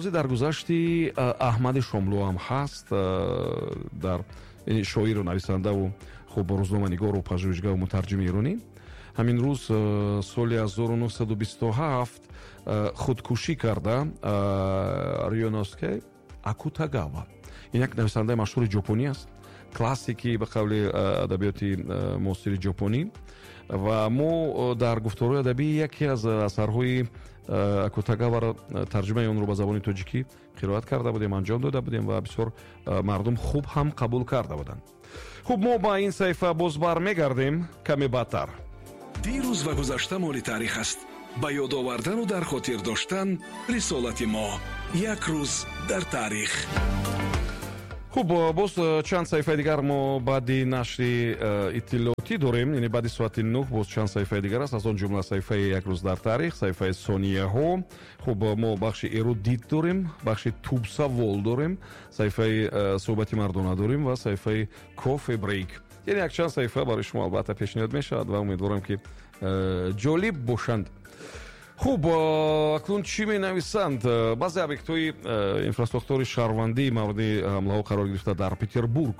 лафзи дар гузашти Аҳмади Шомлӯ ҳам ҳаст, дар шоиру нависандаву хуб рӯзноманигору пажӯҳишгаву мутарҷими иронӣ. ҳамин рӯз соли 1927 худкушӣ карда Рёноsuke Акутагава. ин як нависандаи машҳури ҷопонӣ аст, классики ба қавли адабиёти муосири ҷопонӣ, ва мо дар гуфторҳои адабӣ яке аз асарҳои Акутагаваро тарҷумаи онро ба забони тоҷикӣ қироат карда будем, анҷом дода будем ва бисёр мардум хуб ҳам қабул карда буданд. хуб, мо ба ин саҳифа боз бармегардем каме баъдтар. дирӯз ва гузашта моли таърих аст. ба ёд овардану дар хотир доштан рисолати мо. як рӯз дар таърих. хуб, боз чанд саҳифаи дигар мо баъди нашри иттилоотӣ дорем, яъне баъди соати 9 боз чанд саҳифаи дигар аст, аз он ҷумла саҳифаи як рӯз дар таърих, саҳифаи сонияҳо. хуб, мо бахши эрудит дорем, бахши тубсавол дорем, саҳифаи суҳбати мардона дорем ва саҳифаи кофе брейк. яъне якчанд саҳифа барои шумо албатта пешниҳод мешавад ва умедворам ки ҷолиб бошанд. хуб, акнун чӣ менависанд? баъзе объектҳои инфраструктураи шаҳрвандӣ мавриди ҳамлаҳо қарор гирифта дар Петербург.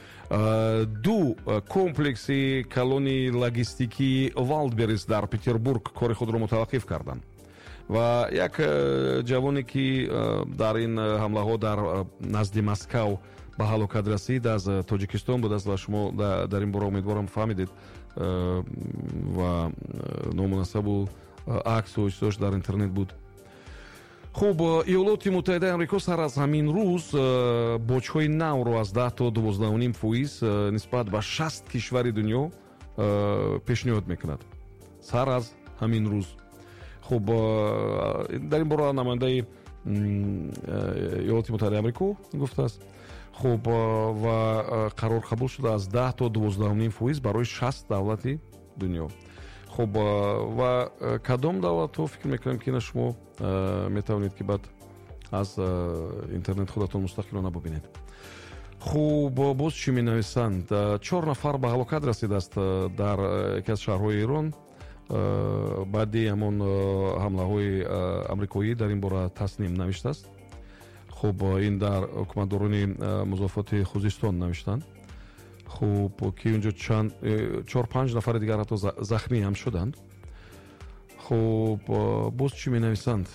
ду комплекси калони логистикии Валдберис дар Петербург кори худро мутаваққиф карданд ва як ҷавоне ки дар ин ҳамлаҳо дар назди Москав ба ҳалокат расид аз Тоҷикистон буд аст ва шумо дар ин бора умедворам фаҳмидед ва номунасабу аксу истодаш дар интернет буд. хуб, иёлоти муттаҳидаи амрико сар аз ҳамин рӯз боҷҳои навро аз 10 то 12.5% нисбат ба 60 кишвари дунё пешниҳод мекунад. сар аз ҳамин рӯз. хуб, дар ин бора намояндаи иёлоти муттаҳидаи амрико гуфтааст. хуб, ва қарор қабул шуда аз 10 то 12.5% барои 60 давлати дунё. хуб, ва кадом давлатҳо фикр мекунем ки ина шумо метавонед ки баъд аз интернет худатон мустақилона бубинед. хуб, боз чӣ менависанд? 4 нафар ба ҳалокат расидааст дар яке аз шаҳрҳои Эрон баъди ҳамон ҳамлаҳои амрикоӣ. дар ин бора тасним навиштааст. хуб, ин дар ҳукуматдорони музофоти Хузистон навиштанд. хуб, ки унҷо 4-5 нафари дигар ҳатто захмӣ ҳам шуданд. хуб, боз чӣ менависанд?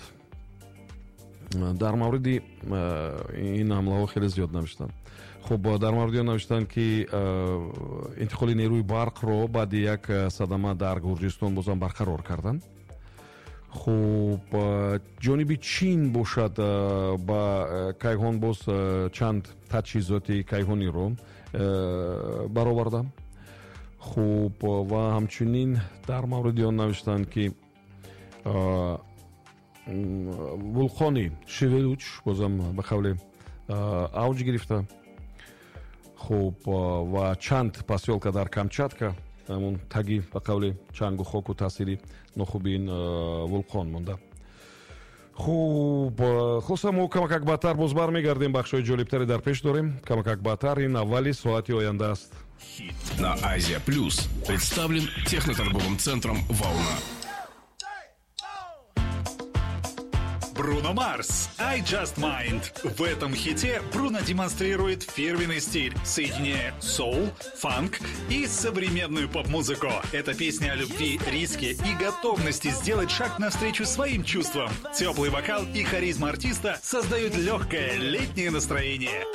дар мавриди ин ҳамлаҳо хеле зиёд навиштанд. хуб, дар мавриди он навиштанд ки интиқоли нерӯи барқро баъди як садама дар Гурҷистон бозам барқарор карданд. хуб, ҷониби чин бошад ба кайҳон боз чанд таҷҳизоти кайҳониро бароварда. хуб, ва ҳамчунин дар мавриди он навиштанд ки вулқони Шевелуч бозам ба қавле авҷ гирифта. хуб, ва чанд посёлка дар Камчатка ҳамон таги ба қавли чангу хоку таъсири нохуби ин вулқон монда. хуб, хулоса мо камакак баъдтар боз бармегардем, бахшҳои ҷолибтаре дар пеш дорем. Камакак баъдтар ин аввали соати оянда аст. Хит на Азия Плюс представлен техноторговым центром «Волна». Бруно Марс, I Just Mind. В этом хите Бруно демонстрирует фирменный стиль, соединяя соул, фанк и современную поп-музыку. Это песня о любви, риске и готовности сделать шаг навстречу своим чувствам. Теплый вокал и харизма артиста создают легкое летнее настроение.